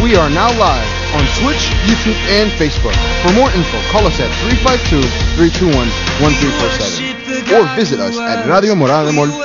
We are now live on Twitch, YouTube, and Facebook. For more info, call us at 352-321-1347 or visit us at Radio Morada de Mol